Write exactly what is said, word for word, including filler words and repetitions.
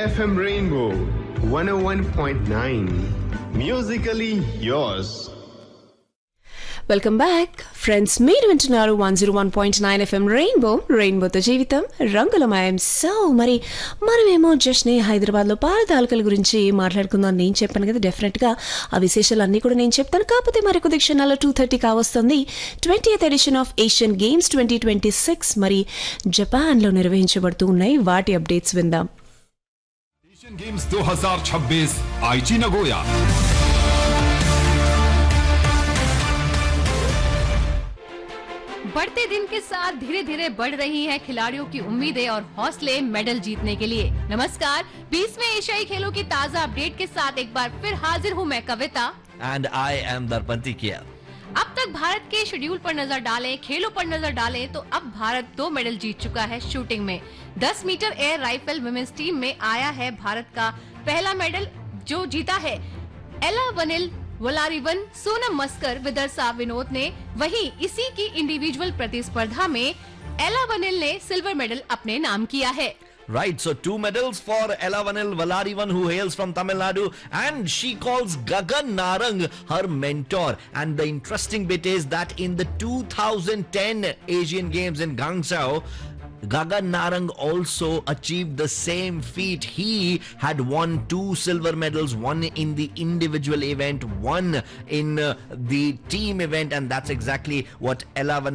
F M Rainbow one oh one point nine. Musically yours. Welcome back friends, మీరు వింటున్నారు one zero one point nine FM rainbow రెయిన్బోతో జీవితం రంగులమయం. So మరి మనమేమో జస్ట్ హైదరాబాద్లో పాల తాలూకల గురించి మాట్లాడుకుందాం నేను చెప్పాను కదా. డెఫినెట్గా ఆ విశేషాలు అన్నీ కూడా నేను చెప్తాను. కాకపోతే మరి కొద్ది క్షణాల్లో టూ థర్టీ కావస్తుంది twenty eighth edition of Asian games twenty twenty six మరి జపాన్లో నిర్వహించబడుతూ ఉన్నాయి. వాటి అప్డేట్స్ విందాం. एशियन गेम्स दो हज़ार छब्बीस आईची नगोया. बढ़ते दिन के साथ धीरे धीरे बढ़ रही हैं खिलाड़ियों की उम्मीदें और हौसले मेडल जीतने के लिए. नमस्कार, बीसवें एशियाई खेलों की ताज़ा अपडेट के साथ एक बार फिर हाजिर हूँ मैं कविता. And I am Darpanti Kiya. अब तक भारत के शेड्यूल पर नजर डालें, खेलों पर नजर डालें तो अब भारत दो मेडल जीत चुका है शूटिंग में. दस metre air rifle women's team में आया है भारत का पहला मेडल, जो जीता है एला वनिल, वलारीवन, सोनम मस्कर, विदर्सा विनोद ने. वहीं इसी की इंडिविजुअल प्रतिस्पर्धा में एला वनिल ने सिल्वर मेडल अपने नाम किया है. Right, so two medals for Ella Vanil Valarivan, who hails from Tamil Nadu, and she calls Gagan Narang her mentor. And the interesting bit is that in the two thousand ten Asian Games in Guangzhou, Gagan Narang also achieved the same feat. He had won two silver medals, one in the individual event, one in uh, the team event, and that's exactly what Ella Vanil